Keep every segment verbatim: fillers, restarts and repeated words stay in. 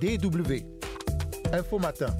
D W. Info Matin.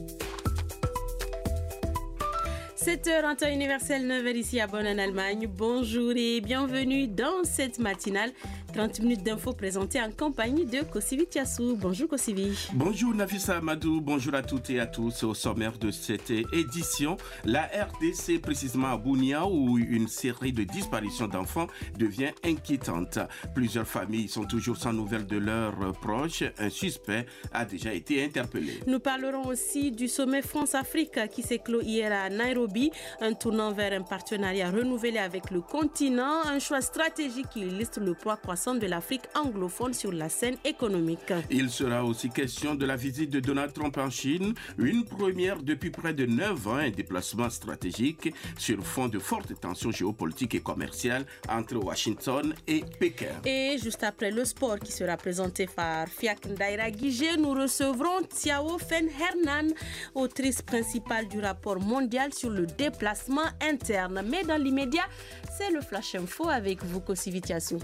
sept heures en temps universel, neuf heures ici à Bonn en Allemagne. Bonjour et bienvenue dans cette matinale. trente minutes d'infos présentées en compagnie de Kosivi Tiassou. Bonjour Kosivi. Bonjour Nafissa Amadou, bonjour à toutes et à tous. Au sommaire de cette édition, la R D C précisément à Bunia où une série de disparitions d'enfants devient inquiétante. Plusieurs familles sont toujours sans nouvelles de leurs proches. Un suspect a déjà été interpellé. Nous parlerons aussi du sommet France-Afrique qui s'est clos hier à Nairobi. Un tournant vers un partenariat renouvelé avec le continent. Un choix stratégique qui illustre le poids croissant de l'Afrique anglophone sur la scène économique. Il sera aussi question de la visite de Donald Trump en Chine, une première depuis près de neuf ans, un déplacement stratégique sur fond de fortes tensions géopolitiques et commerciales entre Washington et Pékin. Et juste après le sport qui sera présenté par Fiak Ndaira Guigé, nous recevrons Tiao Fen Hernan, autrice principale du rapport mondial sur le déplacement interne. Mais dans l'immédiat, c'est le Flash Info avec vous, Kosivi Tiassou.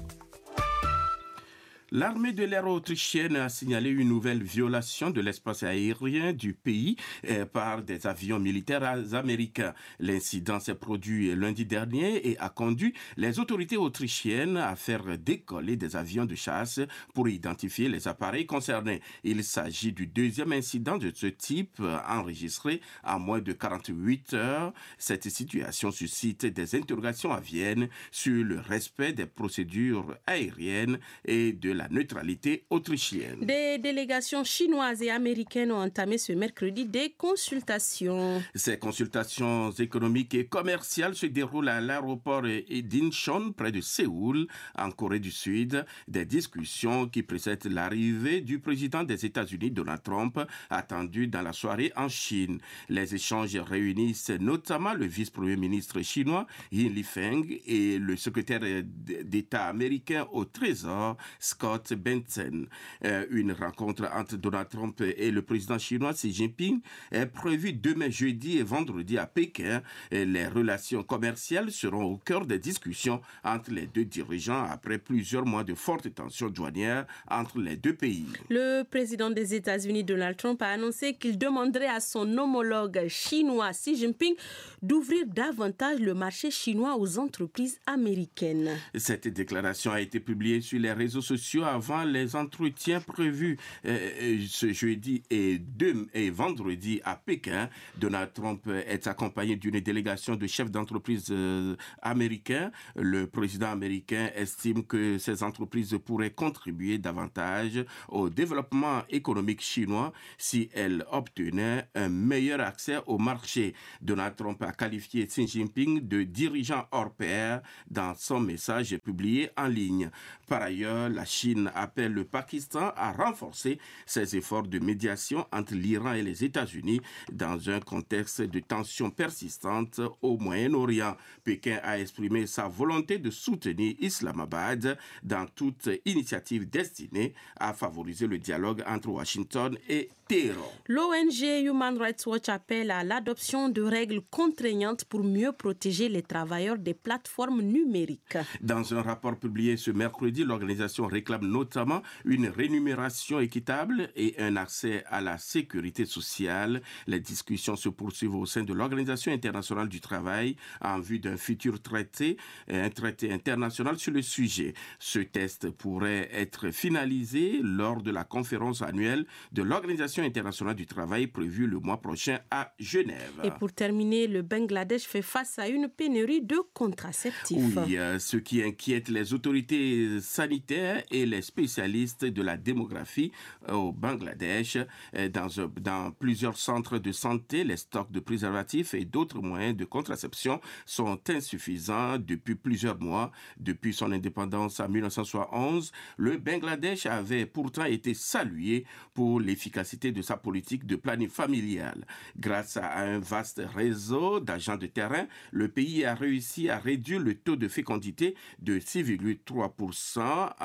L'armée de l'air autrichienne a signalé une nouvelle violation de l'espace aérien du pays eh, par des avions militaires américains. L'incident s'est produit lundi dernier et a conduit les autorités autrichiennes à faire décoller des avions de chasse pour identifier les appareils concernés. Il s'agit du deuxième incident de ce type enregistré en moins de quarante-huit heures. Cette situation suscite des interrogations à Vienne sur le respect des procédures aériennes et de la neutralité autrichienne. Des délégations chinoises et américaines ont entamé ce mercredi des consultations. Ces consultations économiques et commerciales se déroulent à l'aéroport d'Incheon, près de Séoul, en Corée du Sud. Des discussions qui précèdent l'arrivée du président des États-Unis, Donald Trump, attendu dans la soirée en Chine. Les échanges réunissent notamment le vice-premier ministre chinois, Yin Lifeng, et le secrétaire d'État américain au Trésor, Scott Bentsen. Euh, une rencontre entre Donald Trump et le président chinois Xi Jinping est prévue demain jeudi et vendredi à Pékin. Et les relations commerciales seront au cœur des discussions entre les deux dirigeants après plusieurs mois de fortes tensions douanières entre les deux pays. Le président des États-Unis, Donald Trump, a annoncé qu'il demanderait à son homologue chinois Xi Jinping d'ouvrir davantage le marché chinois aux entreprises américaines. Cette déclaration a été publiée sur les réseaux sociaux avant les entretiens prévus euh, ce jeudi et, deux, et vendredi à Pékin. Donald Trump est accompagné d'une délégation de chefs d'entreprise euh, américains. Le président américain estime que ces entreprises pourraient contribuer davantage au développement économique chinois si elles obtenaient un meilleur accès au marché. Donald Trump a qualifié Xi Jinping de dirigeant hors pair dans son message publié en ligne. Par ailleurs, la Chine appelle le Pakistan à renforcer ses efforts de médiation entre l'Iran et les États-Unis dans un contexte de tensions persistantes au Moyen-Orient. Pékin a exprimé sa volonté de soutenir Islamabad dans toute initiative destinée à favoriser le dialogue entre Washington et Téhéran. L'O N G Human Rights Watch appelle à l'adoption de règles contraignantes pour mieux protéger les travailleurs des plateformes numériques. Dans un rapport publié ce mercredi, l'organisation réclame notamment une rémunération équitable et un accès à la sécurité sociale. Les discussions se poursuivent au sein de l'Organisation internationale du travail en vue d'un futur traité, un traité international sur le sujet. Ce test pourrait être finalisé lors de la conférence annuelle de l'Organisation internationale du travail prévue le mois prochain à Genève. Et pour terminer, le Bangladesh fait face à une pénurie de contraceptifs. Oui, euh, ce qui inquiète les autorités sanitaires et les spécialistes de la démographie au Bangladesh. Dans, dans plusieurs centres de santé, les stocks de préservatifs et d'autres moyens de contraception sont insuffisants depuis plusieurs mois. Depuis son indépendance en mille neuf cent soixante et onze, le Bangladesh avait pourtant été salué pour l'efficacité de sa politique de planning familial. Grâce à un vaste réseau d'agents de terrain, le pays a réussi à réduire le taux de fécondité de six virgule trois pour cent à,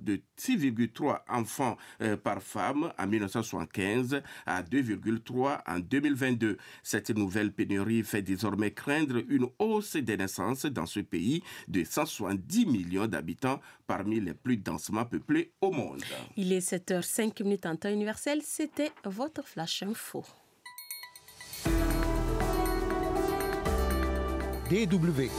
de six virgule trois enfants euh, par femme en mille neuf cent soixante-quinze à deux virgule trois en deux mille vingt-deux. Cette nouvelle pénurie fait désormais craindre une hausse des naissances dans ce pays de cent soixante-dix millions d'habitants, parmi les plus densément peuplés au monde. Il est sept heures cinq minutes en temps universel. C'était votre Flash Info. D W.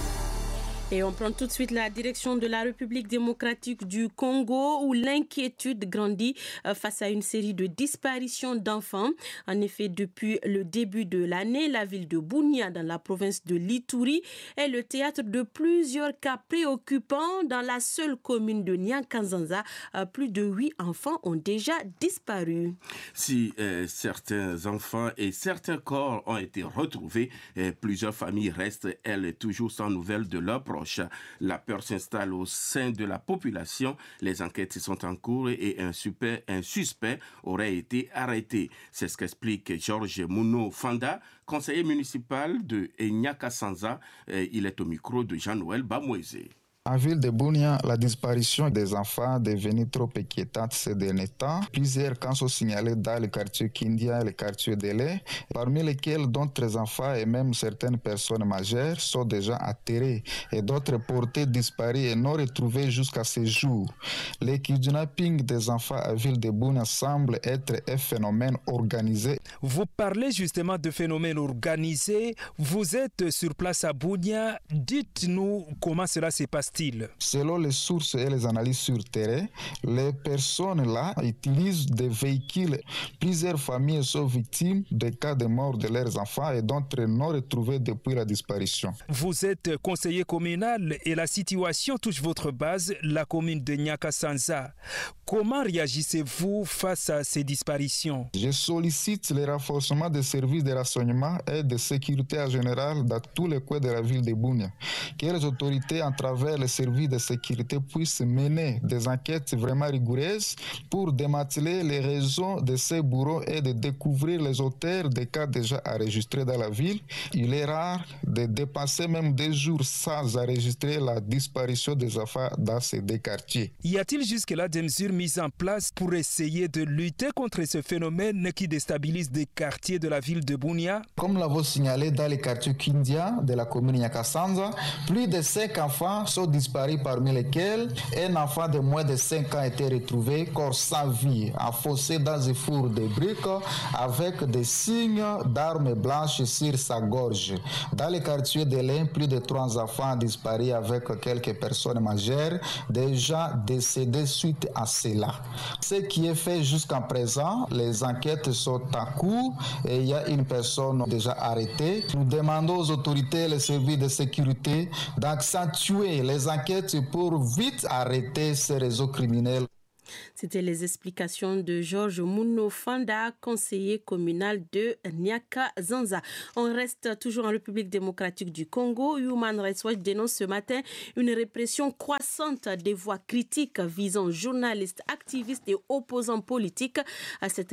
Et on prend tout de suite la direction de la République démocratique du Congo où l'inquiétude grandit face à une série de disparitions d'enfants. En effet, depuis le début de l'année, la ville de Bunia dans la province de l'Ituri est le théâtre de plusieurs cas préoccupants. Dans la seule commune de Nyankanzanza, plus de huit enfants ont déjà disparu. Si euh, certains enfants et certains corps ont été retrouvés, euh, plusieurs familles restent, elles, toujours sans nouvelles de leurs proches. La peur s'installe au sein de la population. Les enquêtes sont en cours et un, super, un suspect aurait été arrêté. C'est ce qu'explique Georges Mouno Fanda, conseiller municipal de Nyakasanza. Il est au micro de Jean-Noël Bamouezé. En ville de Bunia, la disparition des enfants est devenue trop inquiétante ces derniers temps. Plusieurs cas sont signalés dans le quartier Kindia et le quartier Délé, parmi lesquels d'autres enfants et même certaines personnes majeures sont déjà atterrés et d'autres portés disparus et non retrouvés jusqu'à ce jour. Le kidnapping des enfants à ville de Bunia semble être un phénomène organisé. Vous parlez justement de phénomène organisé. Vous êtes sur place à Bunia. Dites-nous comment cela se passe. Selon les sources et les analyses sur terrain, les personnes là utilisent des véhicules. Plusieurs familles sont victimes des cas de mort de leurs enfants et d'autres non retrouvés depuis la disparition. Vous êtes conseiller communal et la situation touche votre base, la commune de Nyakasanza. Comment réagissez-vous face à ces disparitions? Je sollicite le renforcement des services de renseignement et de sécurité en général dans tous les coins de la ville de Bunia. Que les autorités, à travers les services de sécurité, puissent mener des enquêtes vraiment rigoureuses pour démanteler les raisons de ces bourreaux et de découvrir les auteurs des cas déjà enregistrés dans la ville. Il est rare de dépasser même des jours sans enregistrer la disparition des enfants dans ces deux quartiers. Y a-t-il jusque-là des mesures mises en place pour essayer de lutter contre ce phénomène qui déstabilise des quartiers de la ville de Bunia? Comme l'avons signalé dans le quartier Kindia de la commune Nyakasanza, plus de cinq enfants sont disparus, parmi lesquels un enfant de moins de cinq ans a été retrouvé corps sans vie, enfoncé dans un four de briques avec des signes d'armes blanches sur sa gorge. Dans le quartier de l'Ain, plus de trois enfants ont disparu avec quelques personnes majeures déjà décédées suite à cela. Ce qui est fait jusqu'à présent, les enquêtes sont en cours et il y a une personne déjà arrêtée. Nous demandons aux autorités et les services de sécurité d'accentuer les enquêtes pour vite arrêter ces réseaux criminels. C'était les explications de Georges Mouno Fanda, conseiller communal de Nyakasanza. On reste toujours en République démocratique du Congo. Human Rights Watch dénonce ce matin une répression croissante des voix critiques visant journalistes, activistes et opposants politiques. À cette